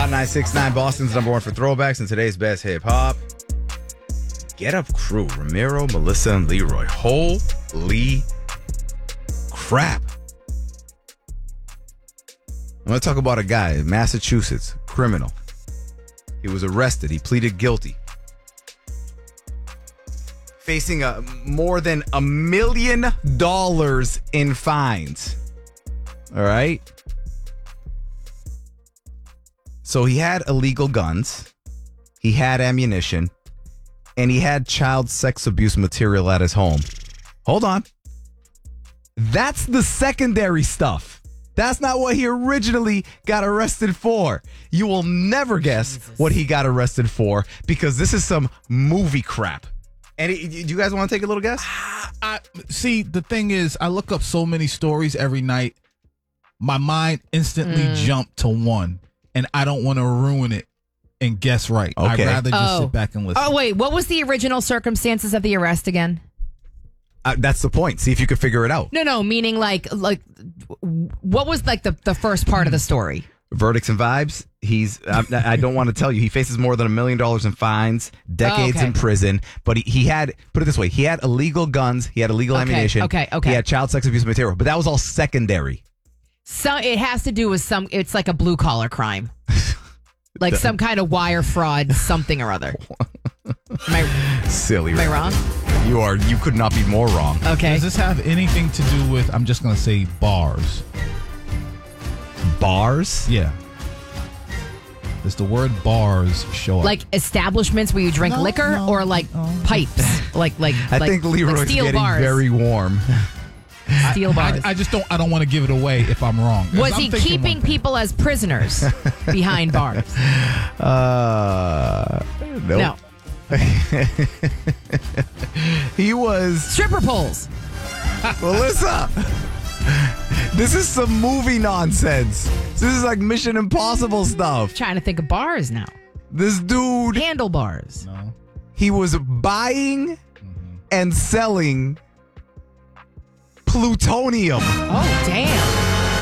Hot 96.9, Boston's number one for throwbacks and today's best hip hop. Get Up Crew, Ramiro, Melissa, and Leroy. Holy crap. I'm going to talk about a guy, Massachusetts, criminal. He was arrested. He pleaded guilty. Facing more than $1 million in fines. All right? So he had illegal guns, he had ammunition, and he had child sex abuse material at his home. Hold on. That's the secondary stuff. That's not what he originally got arrested for. You will never guess what he got arrested for because this is some movie crap. And do you guys want to take a little guess? See, the thing is, I look up so many stories every night. My mind instantly jumped to one. And I don't want to ruin it and guess right. Okay. I'd rather just sit back and listen. Oh, wait. What was the original circumstances of the arrest again? That's the point. See if you can figure it out. No. Meaning like what was like the first part of the story? Verdicts and vibes. I don't want to tell you. He faces more than $1 million in fines, decades in prison. But he had, put it this way, he had illegal guns. He had illegal ammunition. Okay. He had child sex abuse material. But that was all secondary. So it has to do with it's like a blue collar crime. Like some kind of wire fraud, something or other. Silly. Am I wrong? You could not be more wrong. Okay. Does this have anything to do with, I'm just going to say bars? Bars? Yeah. Does the word bars show up? Like establishments where you drink liquor or like pipes? Like I think Leroy's steel getting bars. very warm. Steel bars. I just don't want to give it away if I'm wrong. Was he keeping people as prisoners behind bars? Nope. No. He was... Stripper poles. Melissa! This is some movie nonsense. This is like Mission Impossible stuff. Trying to think of bars now. This dude... Handlebars. No. He was buying and selling plutonium. Oh, damn.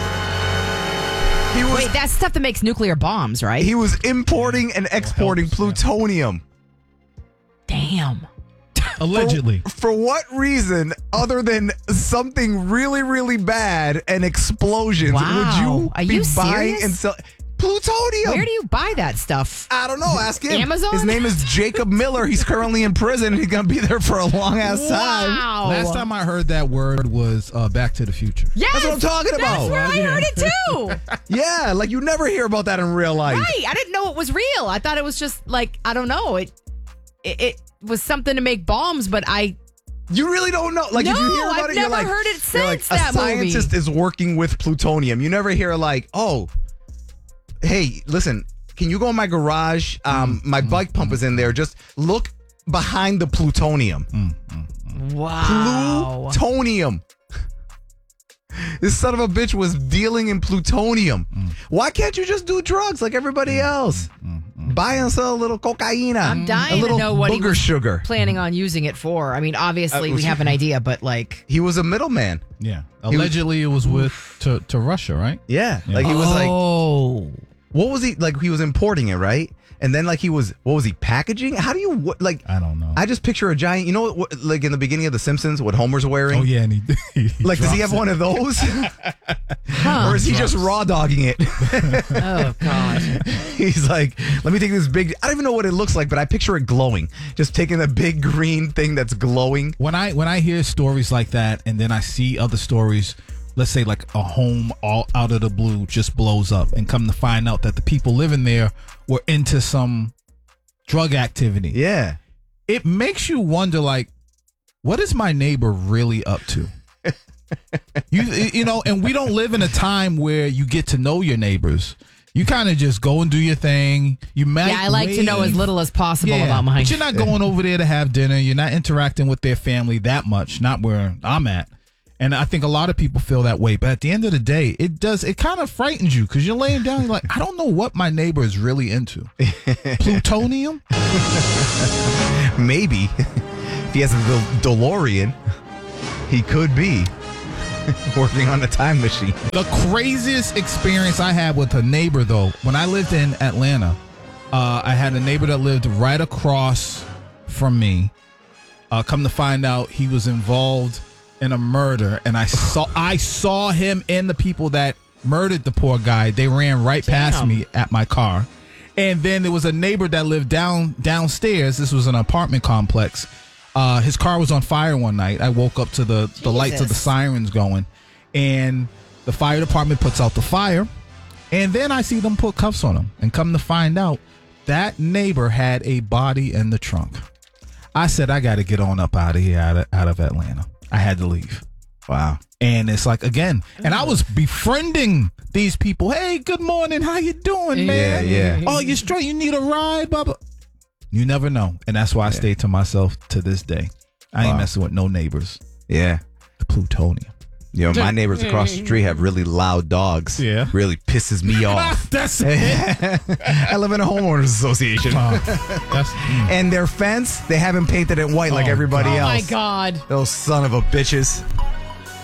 Wait, that's stuff that makes nuclear bombs, right? He was importing and exporting plutonium. Damn. Allegedly. For what reason, other than something really, really bad and explosions, would you Are be you buying serious? and selling plutonium? Where do you buy that stuff? I don't know. Ask him. Amazon? His name is Jacob Miller. He's currently in prison. He's going to be there for a long ass time. Wow. Last time I heard that word was Back to the Future. Yes, That's what I'm talking about. That's where I heard it too. Yeah, like you never hear about that in real life. Right. I didn't know it was real. I thought it was just like, I don't know. It was something to make bombs, but You really don't know. Like, if you hear about I've it, you're never like, heard it you're like, since that a scientist is working with plutonium. You never hear like, oh, hey, listen, can you go in my garage? My bike pump is in there. Just look behind the plutonium. Wow. Plutonium. This son of a bitch was dealing in plutonium. Why can't you just do drugs like everybody else? Buy and sell a little cocaine. I'm dying a little to know what he booger was sugar. planning on using it for. I mean, obviously we have an idea, but like, He was a middleman. Yeah. Allegedly, it was to Russia, right? Yeah. Like he was like, oh, what was he like? He was importing it, right? And then like what was he packaging? How do you like? I don't know. I just picture a giant. You know what? Like in the beginning of The Simpsons, what Homer's wearing. Oh yeah, and he Like, does he have drops one of those, or is he just raw dogging it? oh God. He's like, let me take this big. I don't even know what it looks like, but I picture it glowing. Just taking a big green thing that's glowing. When I hear stories like that, and then I see other stories, let's say like a home all out of the blue just blows up, and come to find out that the people living there were into some drug activity. Yeah, it makes you wonder, like, what is my neighbor really up to? You know, and we don't live in a time where you get to know your neighbors. You kind of just go and do your thing. You might Yeah, I like to know as little as possible about mine. But you're not going over there to have dinner. You're not interacting with their family that much. Not where I'm at. And I think a lot of people feel that way. But at the end of the day, it kind of frightens you because you're laying down. You're like, I don't know what my neighbor is really into. Plutonium? maybe if he has a DeLorean, he could be. Working on a time machine. The craziest experience I had with a neighbor, though, when I lived in Atlanta, I had a neighbor that lived right across from me. Come to find out, he was involved in a murder, and I saw him and the people that murdered the poor guy. They ran right past me at my car. And then there was a neighbor that lived downstairs. This was an apartment complex. His car was on fire one night. I woke up to the lights of the sirens going, and the fire department puts out the fire, and then I see them put cuffs on him. And come to find out, that neighbor had a body in the trunk. I said, I got to get on up out of here, out of Atlanta. I had to leave. Wow. And it's like, again, and I was befriending these people. Hey, good morning. How you doing, man? Yeah. Oh, you straight? You need a ride, Bubba? You never know. And that's why I stay to myself to this day. I ain't messing with no neighbors. Yeah. The plutonium. You know, my neighbors across the street have really loud dogs. Yeah. Really pisses me off. That's it. I live in a homeowners association. And their fence, they haven't painted it white like everybody Oh else. my God. Those son of a bitches.